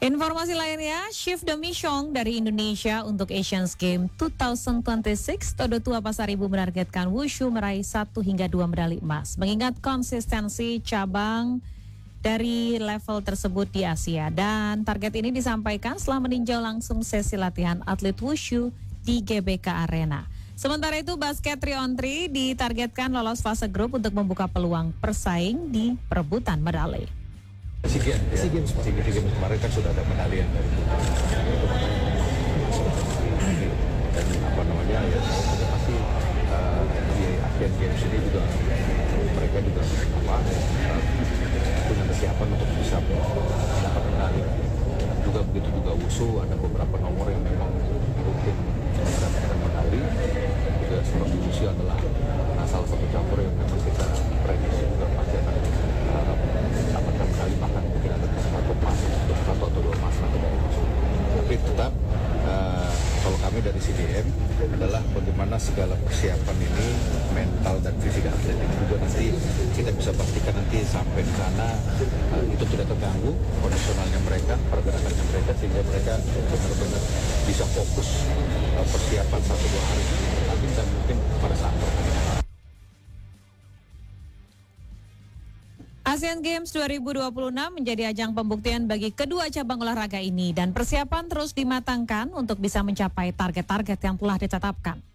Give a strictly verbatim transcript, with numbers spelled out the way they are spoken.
Informasi lainnya, Shift Demi Shong dari Indonesia untuk Asian Games dua ribu dua puluh enam, Todo Tua Pasaribu menargetkan Wushu meraih satu hingga dua medali emas. Mengingat konsistensi cabang dari level tersebut di Asia. Dan target ini disampaikan setelah meninjau langsung sesi latihan atlet Wushu di G B K Arena. Sementara itu basket tiga on tiga ditargetkan lolos fase grup untuk membuka peluang persaing di perebutan medali. SEA Games, ya. SEA Games, SEA Games kemarin kan sudah ada medali yang dari itu. Dan apa namanya ya, pasti uh, di Asian Games ini juga mereka juga apa uh, punya kesiapan untuk bisa mendapat medali. Juga begitu juga Wushu, ada beberapa nomor yang memang mungkin mendapatkan medali. Juga seperti Wushu adalah nah, salah satu campur yang memang kita prediksi juga pasti akan uh, dapatkan medali, bahkan mungkin ada satu emas, satu atau dua emas nanti dari Wushu. Tapi tetap uh, kalau kami dari C D M adalah bagaimana segala persiapan ini mental dan fisik atlet ini juga nanti kita bisa pastikan nanti sampai di sana uh, itu tidak terganggu kondisionalnya mereka, pergerakannya mereka, sehingga mereka benar-benar bisa fokus uh, persiapan satu dua hari nanti dan mungkin pada saat pertandingan. Asian Games dua ribu dua puluh enam menjadi ajang pembuktian bagi kedua cabang olahraga ini dan persiapan terus dimatangkan untuk bisa mencapai target-target yang telah ditetapkan.